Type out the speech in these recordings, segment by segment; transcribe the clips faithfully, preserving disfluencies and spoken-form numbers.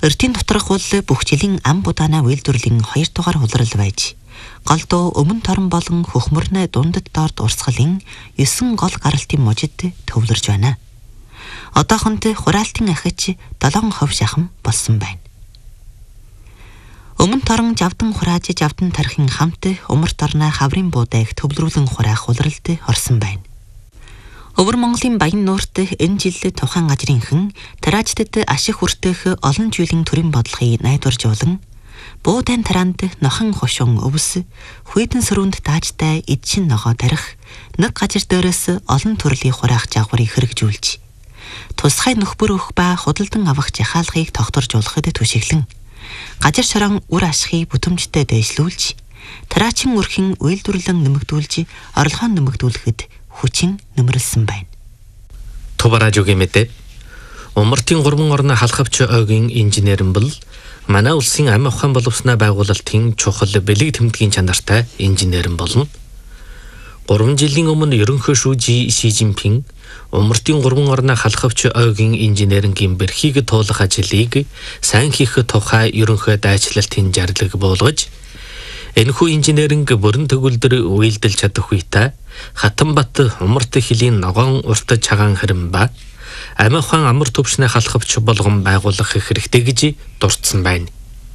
Өртийн доторх бол бүх жилийн ам будаана үйлдвэрлэлийн хоёр дугаар хулрал байж, голдуу өмнө торон болон хөхмөрнө дундад дорд урсгалын есөн гол гаралтын мужид төвлөрж байна. Одоохонд хураалтын ахиж долоон хувь шахам болсон байна. Өмнө торон жавдан хурааж жавдан тархин хамт умарт орны хаврын буудаг төвлөрүүлэн хураах хулралд орсон байна. Өвөр Монголын Баян нуурт энэ жил тухайн газрынхан тараачдад ашиг хүртэх олон жилийн төрийн бодлогыг найдваржуулан буудан таранд нохон хошон өвс хүйтэн сөрөнд таажтай эдшин ногоо тарих нэг газар дээрээс олон төрлийн хураах жагварыг хэрэгжүүлж тусгай нөхбөр өх ба худалдан авах жахаалгыг тогтворжуулахад түшиглэн газар шорон үр ашигыг бүтэмжтэй дэвшлүүлж тараачин өрхийн үйлдвэрлэн нэмэгдүүлж орлогоо нэмэгдүүлэхэд хүчин нэмэрлсэн байна. Тубаражуугийн мэдээ. Умартын гурван орны халахвч ойгийн инженер нь бол манай улсын амь ухаан боловсны байгуулалтын чухал бэлэг тэмдгийн чанартай инженер нь болно. гурван жилийн өмнө ерөнхий шүүжи Ши Жинпин умартын гурван орны халахвч ойгийн инженерингийн бэрхийг туулах ажлыг сайн хийх тухай ерөнхий дайчлалтын зарлиг буулгаж энэхүү инженеринг бүрэн төгөлдөр үйлдэлж чадах үедээ Хатанбат умарт хилийн ногоон урт чагаан хэрэм ба амь ухаан амар төвшний халахвч болгон байгуулах хэрэгтэй гэж дурдсан байна.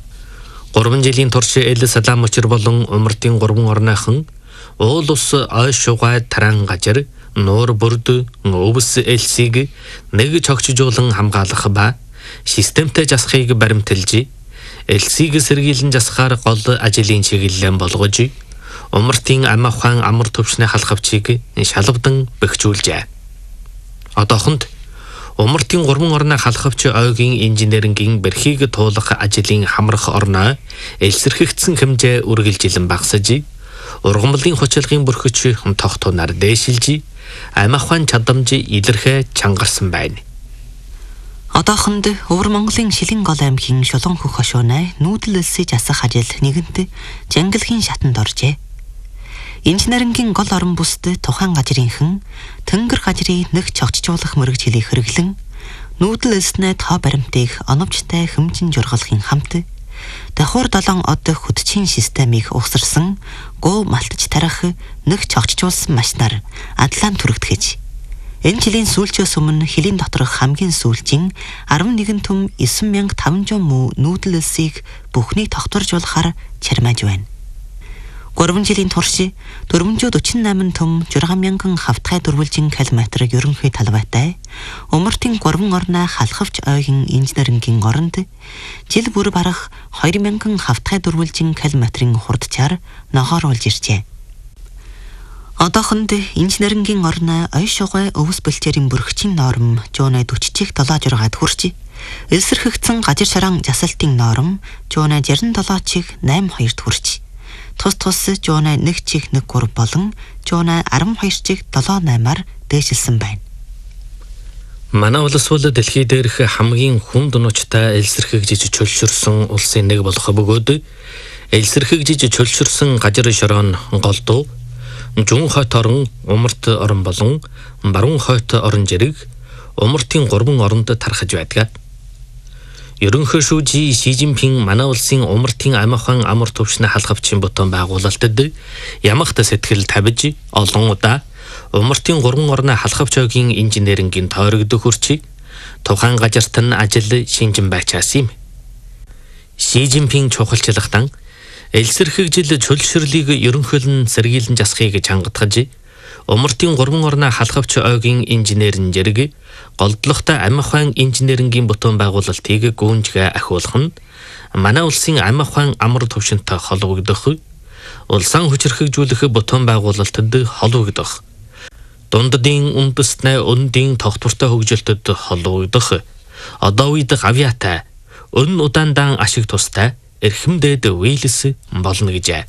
гурван жилийн турш Эл Саламочр болон умартын гурван орныхан уул ус ой шугай таран газар нуур бүрд өвс элсиг нэг чогчжуулан хамгаалах ба системтэй засахыг баримталж элсиг сэргийлэн засахаар гол ажлын чиглэлэн болгож умартын амь ухаан амар төвшний халахвчийг шалвдан бэхжүүлжээ. Одоохонд умартын гурван орны халахвч ойгийн инженерингийн бэрхийг туулах ажлын хамрах орноо элсэрхэгдсэн хэмжээ үргэлжилэн багасж, ургамлын хүчилгын бүрхөч тогтунаар дээшилж, амь ухаан чадамж илэрхэ чангарсан байна. Одоохонд Өвөр Монголын Шилэн гол аймгийн Шулуун хөх хошуунай нүүдэл элсэж асах ажил нэгэнт жангилхийн шатанд оржээ. Инженерингийн гол орон бүсд тухайн газрынхан тэнгэр газрыг нэг чогчжуулах мэрэгчлийг хэрэглэн нүүдэл элснэ тоо баримтыг оновчтой хэмжин жургалахын хамт давхар долоон од хөдчийн системийг угсарсан гоо малтаж тарах нэг чогчжуулсан машинаар адлаан түрэгдэхэж энэ жилийн сүүлчээс өмнө хилийн доторх хамгийн сүүлчийн арван нэгэн түм девять мянга тавнжуун муу нүүдэл элсийг бүхнийг тогтворжуулахаар чармааж байна. гурван жилийн турш дөрвөнжүү дөрвөн восемь түм зургаан мянган хавтгай дөрвөлжин километр ерөнхий талбайтай умартын гурван орны халахвч ойгийн инженерингийн оронд жил бүр барах хоёр мянган хавтгай дөрвөлжин километрийн хурдчаар ногооруулж иржээ. Одоохонд инженерингийн орны ой шугай өвс бэлчээрийн бүрхчийн норм жуунай дөрвөлжин жургаад хүрч элсэрхэгдсэн газар шаран жасалтын норм жуунай жарин долоо чиг найман хоёрт хүрч тус тус жуунай нэг чиг нэг гур болон жуунай арван хоёр чиг долоо наймаар дээшилсэн байна. Манай улс бол дэлхий дээрх хамгийн хүнд нуучтай элсэрхэгжиж чөлшөрсөн улсын нэг болох бөгөөд элсэрхэгжиж чөлшөрсөн газар шорон голдуу Жун хойт орон умарт орон болон баруун хойт орон зэрэг умартын гурван оронд тархаж байдаг. Ерөнхий шүүжи Ши Жинпин манай улсын умартын амь ухаан амар төвшний халахвчийн бутан байгуулалтад ямагт сэтгэл тавьж олон удаа умартын гурван орны халахвч ойгийн инженерингийн тойрогдох хүрч тухайн газарт нь ажил шинжин байчаас юм. Ши Жинпин чухалчлагтан элсэрхэгжил чөлшөрлийг ерөнхийлөн сэргийлэн засахыг чангатгаж умартын гурван орны халахвч ойгийн инженерийн зэрэг голдлогтой амь ухаан инженерингийн бутан байгуулалтыг гүнжгэ ахиулах нь манай улсын амь ухаан амар төвшөнтэй холбогдох, улсын хүчирхэгжүүлэх бутан байгуулалтад холбогдох, дунддын үндэстнээ өндийн тогтвортой хөгжилтөд холбогдох, одоо үед авьяатай, өн удаандан ашиг тустай эрхэмдээд үейлс болно гэжээ.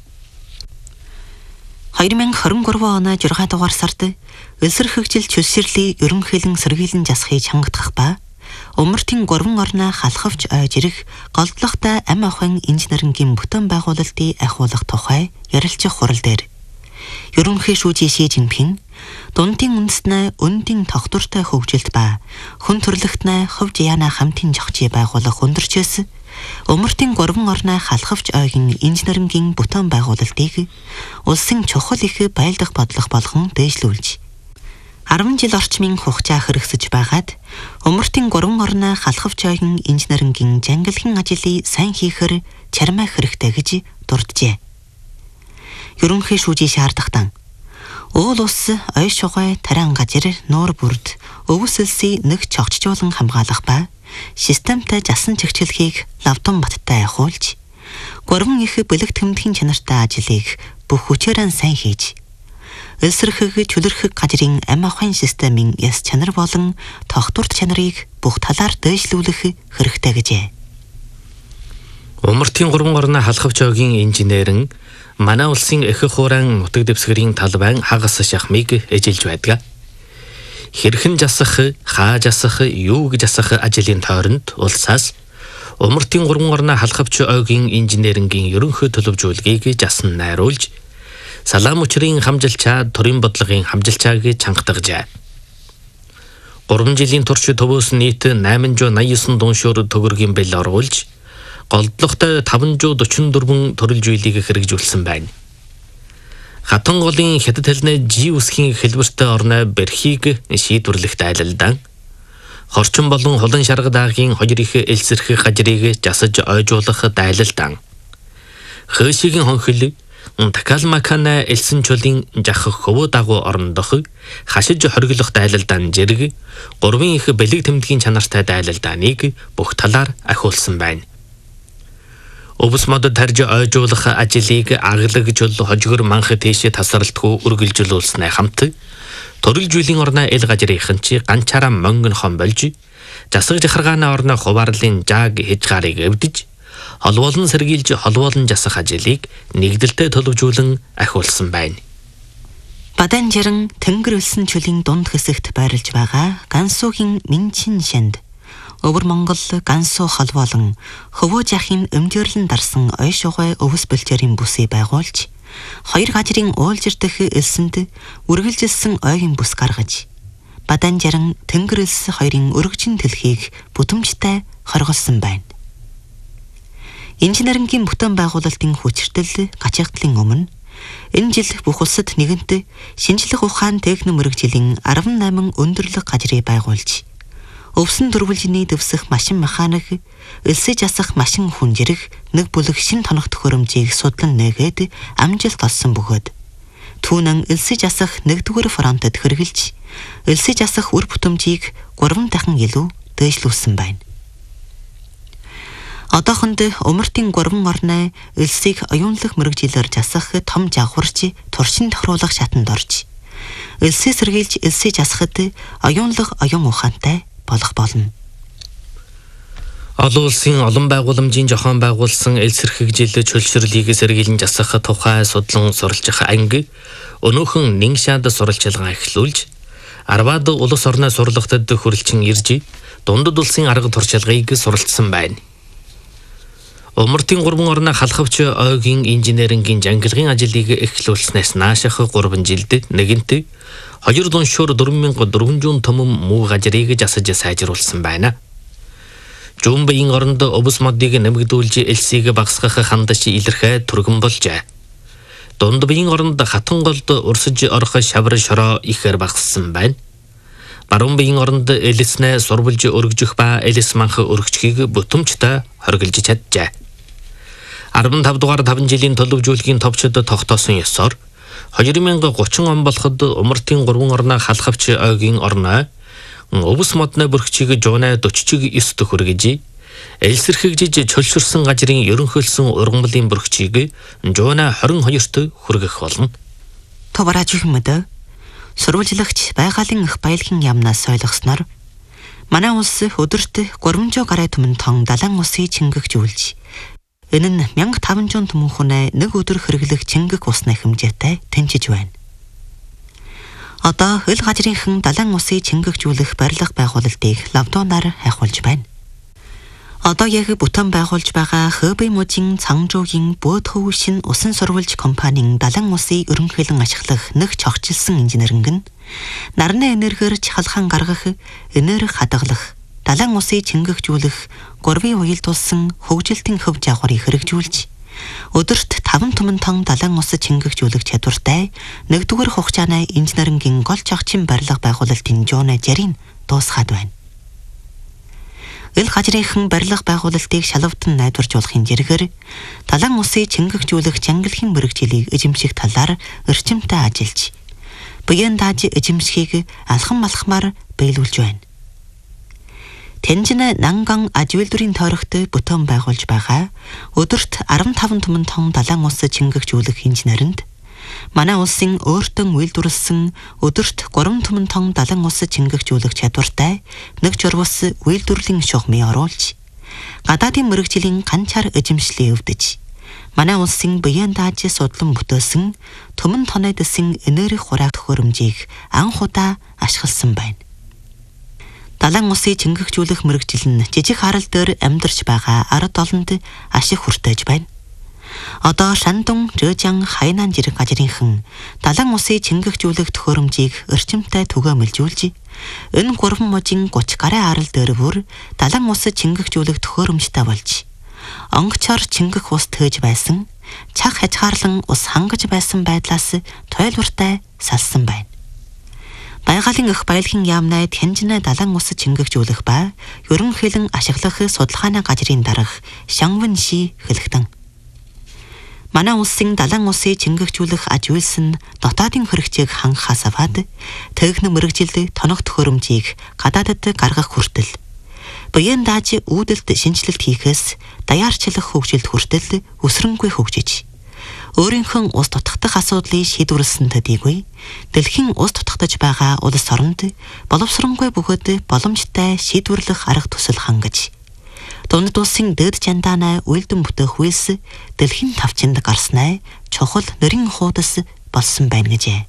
хоёр мянга хорин гурван оны зургаан дугаар сард элсэрхэгжил чөлшөрлийг ерөнхийлөн сэргийлэн засахыг чангатгах ба умартын гурван орны халахвч ой зэрэг голдлогтой амь ухаан инженерингийн бүтэн байгуулалтыг ахиулах тухай ярилцах хурал дээр ерөнхий шүүжи Ши Жинпин дундын үндэснээ өндийн тогтвортой хөгжилт ба хүн төрлөختнээ хувь жияна хамтын жогчи байгуулах өндөрчөөс умартын гурван орноо халахвч ойгийн инженерингийн бүтээн байгуулалтыг улсын чухал их байлдах бодлого болгон дээшлүүлж арван жил орчмын хугацаа хэрэгсэж байгаад умартын гурван орноо халахвч ойгийн инженерингийн жангилхан ажлыг сайн хийхэр чармай хэрэгтэй гэж дурджээ. Ерөнхий шүүжийн шаардлагатан уул ус ой шугай таран гажир нуур бүрд өвөсөлсийг нэг чогчжуулан хамгаалах ба системтэй жасан чигчлэхийг лавтан баттай хуулж гурван их бэлэг тэмдгийн чанартай ажлыг бүх хүчээрээ сайн хийж элсэрхэг чөлөрхөг гажрын ам ахын системийн яс чанар болон тогтворт чанарыг бүх талаар дээшлүүлэх хэрэгтэй гэжээ. Умартын гурван орноо халахвч ойгийн инженерэн манай улсын эх хуурайн нутаг дэвсгэрийн талбайн хагас шахмыг эжилж байдаг. Хэрхэн жасах, хааж жасах, юу гэж жасах ажлын тойронд улсаас умартын гурван орноо халахвч ойгийн инженерингийн ерөнхий төлөвжүүлгийг жасан найруулж салаам учрын хамжилчаа төрийн бодлогын хамжилчааг чангатгажээ. гурван жилийн турш төвөөс нийт найман жүз наяа девсан дуушуур төгрөгийн бэл оруулж голдлогтой таван жүз дөрвөн дөрвөн төрөлжүүлгийг хэрэгжүүлсэн байна. Хатан голын хятад хэлний жи үсгийн хэлбэртэй орноо бэрхийг шийдвэрлэх дайлалдан хорчин болон хулан шарга даагийн хоёр их элсэрхэг гажрыг жасаж ойжуулах дайлалдан хөөсигийн хонхил такалмакана элсэн чулын жах хөвөө дагуу орондох хашиж хориглох дайлалдан зэрэг гурван их бэлэг тэмдгийн чанартай дайлалдааныг бүх талаар ахиулсан байна. Өвс модод тарж ойжуулах ажлыг аглагжул хожигор манх тийш тасралтгүй үргэлжлүүлснээ хамт төрөлжүүлийн орноо эл гажрынхан чи ганчаараа монгон хон болж засаг жахаргааны орноо хуваарлын жааг хижгарыг эвдэж холвоолон сэргийлж холвоолон жасах ажлыг нэгдэлтэй төлөвжүүлэн ахиулсан байна. Бадан жаран тэнгэр үлсэн чөлийн дунд хэсэгт байрлаж байгаа Гансуугийн Минчин шанд Өвөр Монгол Гансуу холвоолон хөвөө жахын өмдөрлөн дарсан ой шугай өвс бэлчээрийн бүсийг байгуулж хоёр гажрын уулжир дэх элсэнд үргэлжилсэн ойгийн бүс гаргаж бадан жаран тэнгэр элс хоёрын өргөжин дэлхийг бүтэмжтэй хорголсон байна. Инженерингийн бүтээн байгуулалтын хүчиртэл гачигдлын өмнө энэ жил бүх улсад нэгэнт шинжлэх ухаан техник мэргэжлийн арван найман өндөрлөг гажрыг байгуулж өвсөн дөрвөлжиний дэвсэх машин механик, элсэж асах машин хүнжирэх нэг бүлэг шин тоног төхөөрөмжийг судлан нээгээд амжилт олсон бөгөөд түүнэн элсэж асах нэгдүгээр фронтод хэрэгжилж элсэж асах үр бүтэмжийг гурван дахин илүү дээшлүүлсэн байна. Одоохонд умартын гурван орноо элсийг оюунлах мэргэжилээр жасах том жавхарч туршин тохируулах шатанд орж элсээ сэргийлж элсэж асахад оюунлах оюун ухаантай болох болно. Олон улсын олон байгууламжийн зохион байгуулсан элсэрхэгжил чөлшөрлийг сэргийлэн жасах тухай судлан суралцах анги өнөөхөн Нингшаад суралцлагаа эхлүүлж Арваад улс орны сурлагтад хүрэлцэн ирж дундад улсын арга туршлагыг суралцсан байна. Умартын гурван орноо халахвч ойгийн инженерингийн жангилгын ажлыг эхлүүлснээс нааших гурван жилд нэгэнт хоёр дуушуур дөрвөн мянган дөрвөн зуун том муу гажрыг жасаж сайжруулсан байна. Жумбын оронд өвс модыг нэмэгдүүлж элсийг багасгах хандаж илэрхээ түргэн болжээ. Дундбын оронд хатан голд урсаж орох шавар шороо ихээр багассан байна. Баруун оронд элснээ сурвалж өргөжих ба элс манх өргөчгийг бүтэмжтэй хоригдж чаджээ. арван тав дугаар таван жилийн төлөвжүүлгийн товчод тогтоосон ёсоор хоёр мянга гучин он болоход умартын гурван орноо халахвч ойгийн орноо өвс модны бүрхчийг жуунаа дөрвөн ёст хүргэж элсэрхэгжиж чөлшөрсөн гажрын ерөнхийлсөн ургамлын бүрхчийг жуунаа хорин хоёрт хүргэх болно. Товараж юмд сурвалжлагч байгалийн их баялагын яамнаас ойлгосноор манай улс өдөрт гурван зуун гаруй түмэн тон далайн усыг чингэгжүүлж энэ нь мянга таван зуун түмэн хүнээ нэг өдөр хэрэглэх чингэх усны хэмжээтэй тэнцэж байна. Одоо хөл гажрынхан далайн усыг чингэгжүүлэх барилга байгуулалтыг лавдуунаар хайхуулж байна. Одоо яг бүтээн байгуулж байгаа Хэбэй мужийн Цангжуугийн Бөөдхөв шин усан сурвалж компанийн далайн усыг ерөнхийлөн ашиглах нэг чогчилсан инженеринг нь нарны энергиэр чахалгаан гаргах, энерги хадгалах, далайн усыг чингэгжүүлэх, гурвын уялдуулсан хөгжилтийн хөв жагварыг хэрэгжүүлж өдөрт таван түмэн тонн далайн ус чингэгжүүлэх чадвартай нэгдүгээр хугацааны инженерингийн гол чогчийн барилга байгуулалтын Жона Жарин дуусгаад байна. Ил хажрынхан барилга байгуулалтыг шалавтан найдваржуулахын зэрэгээр далайн усыг чингэгжүүлэх жангилхийн мэрэгжлийг эзэмших талаар өрчимтэй ажиллаж, буян дааж эзэмшихийг алхам малхмаар биелүүлж байна. Тэнжин Нанган аж үйлдвэрийн тойрогт бүтээн байгуулж байгаа өдөрт арван таван түмэн тонн далайн ус чингэгжүүлэх инженеринд манай улсын өөртөө үйлдвэрлэсэн өдөрт гурван түмэн тонн далайн ус чингэгжүүлэх чадвартай нэг журвас үйлдвэрлэлийн шугамыг оруулж, гадаадын мэрэгжлийн ганцаар эзэмшлийг өвдөж, манай улсын буян дааж судлан бүтээсэн түмэн тонны дэсэн энерги хураах төхөөрөмжийг анх удаа ашигласан байна. Далайн усыг чингэгжүүлэх мэрэгжил нь жижиг харал дээр амьдарч байгаа ард олонд ашиг хүртэж байна. Одоо Шандун, Жэжан, Хайнан зэрэг газрынхан далайн усыг чингэгжүүлэх төхөөрөмжийг өрчимтэй түгээмэлжүүлж, энэ гурван мужийн гуч гаруй арал дээр бүр далайн усыг чингэгжүүлэх төхөөрөмжтэй болж, онгочоор чингэх ус тээж байсан, чах хязгаарлан ус хангаж байсан байдлаас тойлбортой салсан байна. Байгалийн эх баялагын яамнай Тянжинэ далайн ус чингэгжүүлэх ба ерөнхийлөн ашиглах судалгааны газрын дарга Шангвэн Ши хэлэхдээ манай улсын далайн усыг чингэгжүүлэх аж үйлс нь дотоодын хэрэгцээг хангахаас аваад техник мэрэгжилд тоног төхөөрөмжийг гадаадд гаргах хүртэл, буян дааж үүдэлд шинжилэлт хийхээс даяарчлах хөгжилд хүртэл өсрөнгүй хөгжиж, өөрийнхөө ус дутагдах асуудлыг шийдвэрлсэн төдийгүй дэлхийн ус дутагдаж байгаа улс оронд боловсронгүй бөгөөд боломжтой шийдвэрлэх арга төсөл хангаж, дунд улсын дэд жандаанаа үйлдэн бүтээх үйлс дэлхийн тавчинд гарснаа чухал нэрийн хуудас болсон байна гэжээ.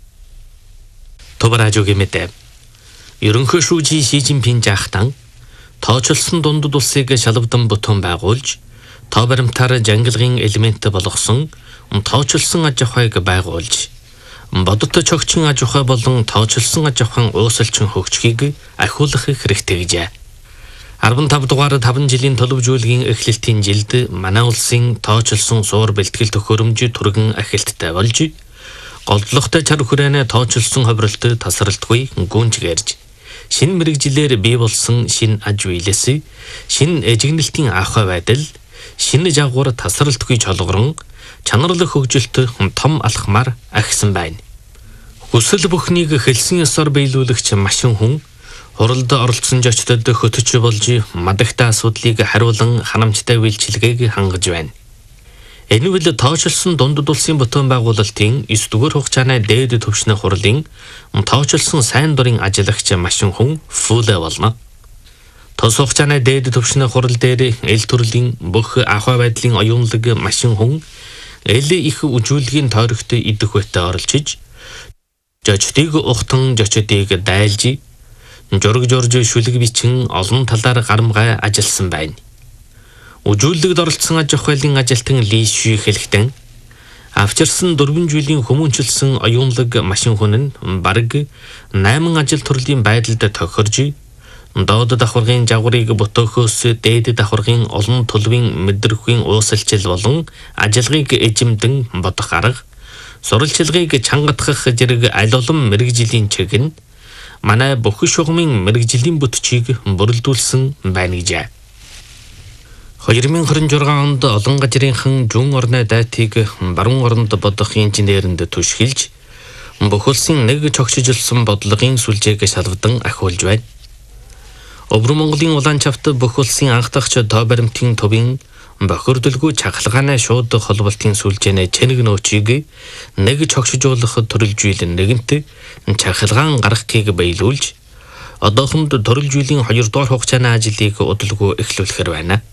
Товаражогийн мэдээ. Ерөнхий шүүжи Ши Жинпин жаахтан тоочилсон дундад улсыг шалавдан бүтээн байгуулж, тоо баримтаар жангилгын элемент болгосон тоочилсон аж ахуйг байгуулж, бодиттой чогчин аж ахуй болон тоочилсон аж ахуйн уусалчин хөгжихийг ахиулах хэрэгтэй гэжээ. арван тав дугаар таван жилийн төлөвжүүлгийн эхлэлтийн жилд манай улсын тоочилсон суур бэлтгэл төхөөрөмж түргэн ахилттай болж, голдлогтой чар хүрээнэ тоочилсон ховролт тасралтгүй гүнж гэрж, шинэ мэрэгжилээр бий болсон шинэ аж үйлс, шинэ эжигнэлтийн ахуй байдал, шинэ жагвар тасралтгүй чолгорон, чанарлах хөгжилт том алхмаар ахисан байна. Хүсэл бүхнийг хэлсэн ёсоор биелүүлэгч машин хүн хуралд оролцсон жочдод хөтөч болж мадагтай асуудлыг хариулан ханамжтай үйлчилгээг хангаж байна. Энэ үйл тоочилсон дундад улсын бүтээн байгуулалтын эсдүгээр хугацааны дээд түвшний хурлын тоочилсон сайн дурын ажиллагч машин хүн Фүлэ болно. Тос хугацааны дээд түвшний хурал дээр эл төрлийн бүх ахуй байдлын оюунлаг машин хүн эл их үжүүлгийн тойрогт идэх байтаа оролцож, жочдыг ухтан жочдыг дайлж, жург журж шүлэг бичин олон талаар гарамгай ажилласан байна. Үжүүлэгд оролцсон аж ахуйлын ажилтан Ли Шү хэлэхдээ авчирсан дөрвөн жилийн хүмүүнчилсэн оюунлаг машин хүн нь бараг найман ажил төрлийн байдалд тохирж, доод давхаргын жагварыг ботохоос дээд давхаргын олон төлөвийн мэдрэхүйн уусалчил болон ажиллагааг эзэмдэн бодох арга, сурвалжлагыг чангатгах зэрэг аль олон мэрэгжлийн чиг нь манай бүх шугамын мэрэгжлийн бүтчийг бүрэлдүүлсэн байна гэжээ. две тысячи двадцать шесть онд олон газрынхан зүүн орны дайтыг баруун оронд бодох инженеринд түшгэлж, бүх улсын нэг чогшижилсан бодлогын сүлжээг шалвдан ахиулж байна. Өвөр Монголын улаан чавт бүх улсын анх дахь тоо баримтын төвийн бохирдолгүй чахалгааны шууд холболтын сүлжээний чэнэг нөөцийг нэг чогшижуулах төрөлжүүлэн нэгэнт чахалгаан гаргахыг биелүүлж, одоохонд төрөлжүүлийн хоёр дахь хугацааны ажлыг удалгүй эхлүүлэхээр байна.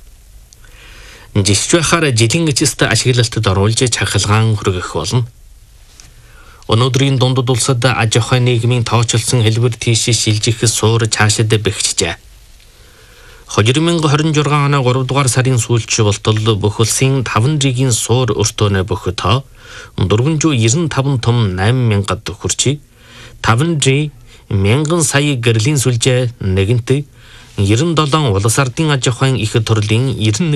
Жишж байхаар жилийн эцэст ашиглалтад оруулж чахалгаан хүргэх болно. Өнөөдрийн дундад улсад аж ахуй нийгмийн тоочилсон хэлбэр тийш шилжих суур цаашид бэхжижээ. хоёр мянга хорин жургаан оны гурав дугаар сарын сүүлчийн болтол бүх улсын таван жигийн суур өртөөнө бөхөд дөрвөн зуун девяносто таван том восемь мянгад хүрчээ. таван жи мянган сая гэрлийн сүлжээ нэгэнт девяносто семь улс ардын аж ахуйн их төрлийн